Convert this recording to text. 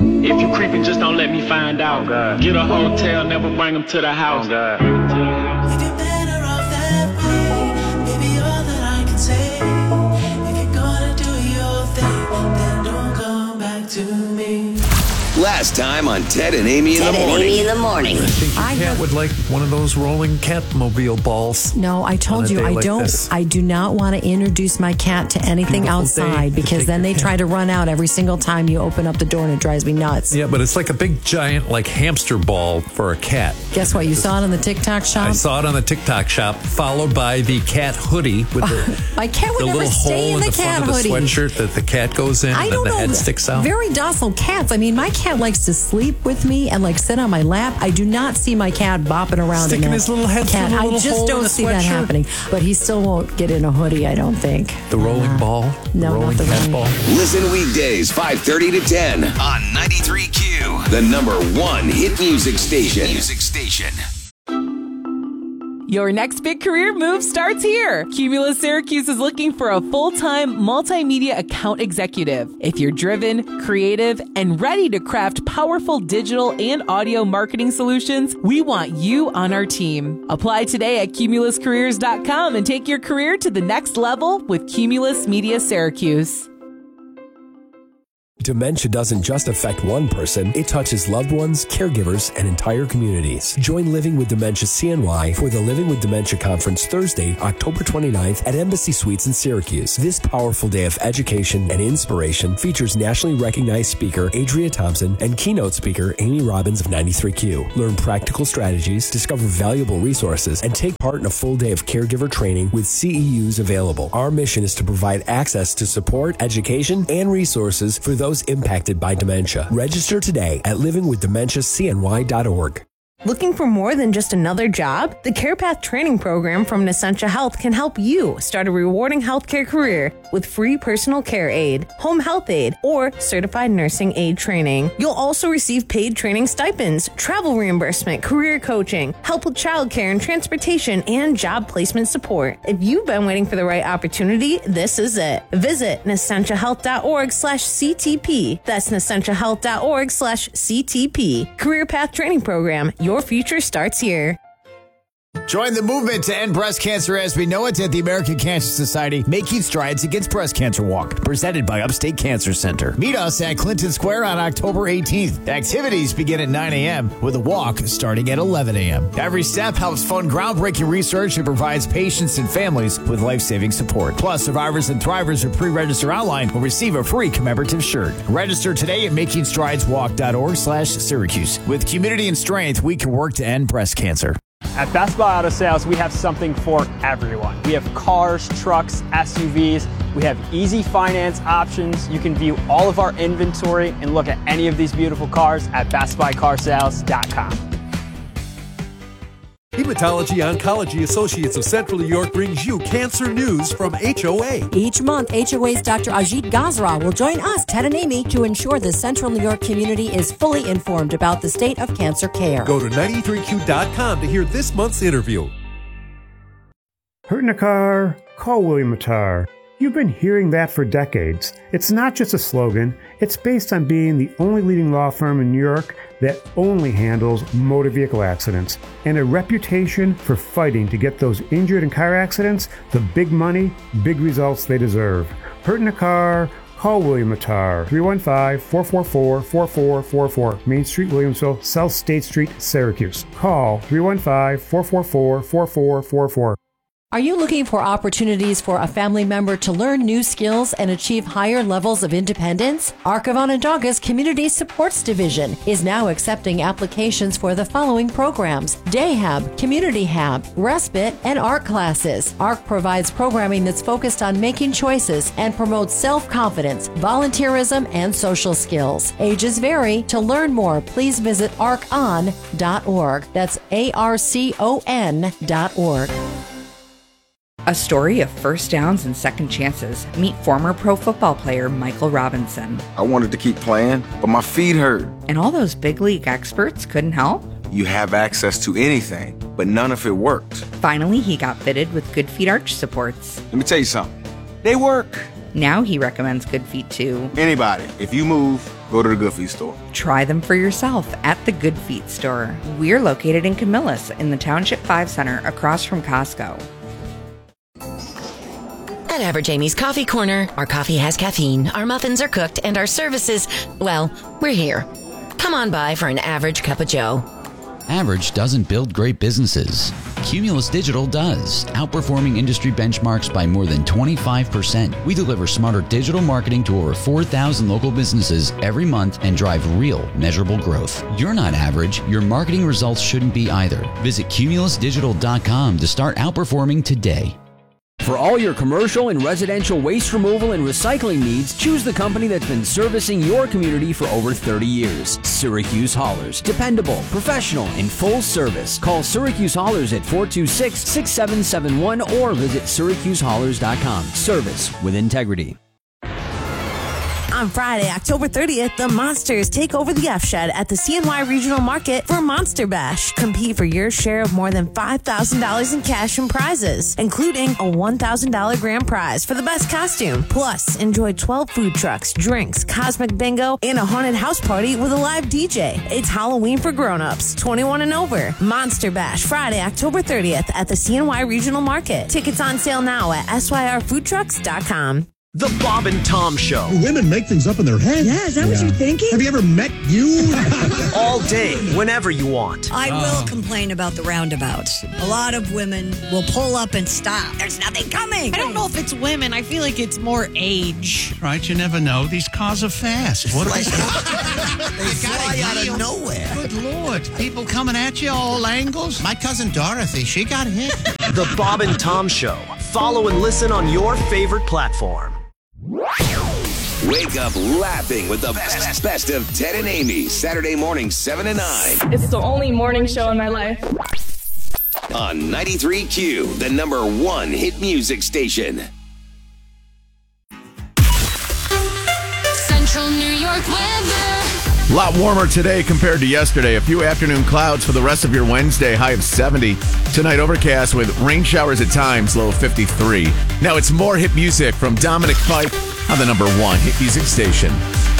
If you creeping, just don't let me find out. Get a hotel, never bring them to the house. If you're better off that way, maybe all that I can say. If you're gonna do your thing, then don't come back to me. Last time on Ted and Amy in the morning. Ted and Amy in the morning. I think your cat would like one of those rolling Catmobile balls. No, I told you I don't. I do not want to introduce my cat to anything outside because then they try to run out every single time you open up the door and it drives me nuts. Yeah, but it's like a big giant like hamster ball for a cat. Guess what? You saw it on the TikTok shop? I saw it on the TikTok shop, followed by the cat hoodie with the, my cat would the never little stay hole in in the the front cat of the hoodie. sweatshirt that the cat goes in and then the head sticks out. Very docile cats. I mean, my cat likes to sleep with me and like sit on my lap. I do not see my cat bopping around Sticking in his little head through the little I just hole in don't the see that sweatshirt. happening. But he still won't get in a hoodie, I don't think. The rolling ball? No, the rolling not the cat rolling. ball? Listen weekdays 5:30 to 10 on 93Q, the #1 hit music station. Your next big career move starts here. Cumulus Syracuse is looking for a full-time multimedia account executive. If you're driven, creative, and ready to craft powerful digital and audio marketing solutions, we want you on our team. Apply today at cumuluscareers.com and take your career to the next level with Cumulus Media Syracuse. Dementia doesn't just affect one person, it touches loved ones, caregivers, and entire communities. Join Living with Dementia CNY for the Living with Dementia Conference Thursday, October 29th at Embassy Suites in Syracuse. This powerful day of education and inspiration features nationally recognized speaker Adria Thompson and keynote speaker Amy Robbins of 93Q. Learn practical strategies, discover valuable resources, and take part in a full day of caregiver training with CEUs available. Our mission is to provide access to support, education, and resources for those impacted by dementia. Register today at livingwithdementiacny.org. Looking for more than just another job? The CarePath training program from Nessentia Health can help you start a rewarding healthcare career with free personal care aid, home health aid, or certified nursing aid training. You'll also receive paid training stipends, travel reimbursement, career coaching, help with childcare and transportation, and job placement support. If you've been waiting for the right opportunity, this is it. Visit NessentiaHealth.org/CTP. That's NessentiaHealth.org/CTP. Career Path Training Program. Your future starts here. Join the movement to end breast cancer as we know it at the American Cancer Society Making Strides Against Breast Cancer Walk, presented by Upstate Cancer Center. Meet us at Clinton Square on October 18th. Activities begin at 9 a.m. with a walk starting at 11 a.m. Every step helps fund groundbreaking research and provides patients and families with life-saving support. Plus, survivors and thrivers who pre-register online will receive a free commemorative shirt. Register today at makingstrideswalk.org/Syracuse. With community and strength, we can work to end breast cancer. At Best Buy Auto Sales, we have something for everyone. We have cars, trucks, SUVs. We have easy finance options. You can view all of our inventory and look at any of these beautiful cars at bestbuycarsales.com. Hematology Oncology Associates of Central New York brings you cancer news from HOA. Each month, HOA's Dr. Ajit Gazra will join us, Ted and Amy, to ensure the Central New York community is fully informed about the state of cancer care. Go to 93Q.com to hear this month's interview. Hurt in a car? Call William Attar. You've been hearing that for decades. It's not just a slogan. It's based on being the only leading law firm in New York that only handles motor vehicle accidents, and a reputation for fighting to get those injured in car accidents the big money, big results they deserve. Hurt in a car? Call William Attar, 315-444-4444, Main Street, Williamsville, South State Street, Syracuse. Call 315-444-4444. Are you looking for opportunities for a family member to learn new skills and achieve higher levels of independence? ARC of Onondaga's Community Supports Division is now accepting applications for the following programs: Day Hab, Community Hab, Respite, and ARC classes. ARC provides programming that's focused on making choices and promotes self-confidence, volunteerism, and social skills. Ages vary. To learn more, please visit arcon.org. That's ARCON.org. A story of first downs and second chances. Meet former pro football player Michael Robinson. I wanted to keep playing, but my feet hurt. And all those big league experts couldn't help? You have access to anything, but none of it worked. Finally, he got fitted with Good Feet arch supports. Let me tell you something. They work. Now he recommends Good Feet to Anybody. If you move, go to the Good Feet store. Try them for yourself at the Good Feet store. We're located in Camillus in the Township 5 Center across from Costco. At Average Amy's Coffee Corner, our coffee has caffeine, our muffins are cooked, and our services, well, we're here. Come on by for an average cup of joe. Average doesn't build great businesses. Cumulus Digital does, outperforming industry benchmarks by more than 25%. We deliver smarter digital marketing to over 4,000 local businesses every month and drive real, measurable growth. You're not average. Your marketing results shouldn't be either. Visit cumulusdigital.com to start outperforming today. For all your commercial and residential waste removal and recycling needs, choose the company that's been servicing your community for over 30 years. Syracuse Haulers. Dependable, professional, and full service. Call Syracuse Haulers at 426-6771 or visit syracusehaulers.com. Service with integrity. On Friday, October 30th, the Monsters take over the F-Shed at the CNY Regional Market for Monster Bash. Compete for your share of more than $5,000 in cash and prizes, including a $1,000 grand prize for the best costume. Plus, enjoy 12 food trucks, drinks, cosmic bingo, and a haunted house party with a live DJ. It's Halloween for grown-ups, 21 and over. Monster Bash, Friday, October 30th at the CNY Regional Market. Tickets on sale now at syrfoodtrucks.com. The Bob and Tom Show. Women make things up in their head. Yeah, is that what you're thinking? Have you ever met you? All day, whenever you want. I will complain about the roundabouts. A lot of women will pull up and stop. There's nothing coming. I don't know if it's women. I feel like it's more age. Right, you never know. These cars are fast. What They fly out of nowhere. Good Lord. People coming at you all angles. My cousin Dorothy, she got hit. The Bob and Tom Show. Follow and listen on your favorite platform. Wake up laughing with the best of Ted and Amy. Saturday morning, 7 to 9. It's the only morning show in my life. On 93Q, the #1 hit music station. Central New York weather. A lot warmer today compared to yesterday. A few afternoon clouds for the rest of your Wednesday, high of 70. Tonight, overcast with rain showers at times, low of 53. Now it's more hit music from Dominic Fike on the #1 hit music station.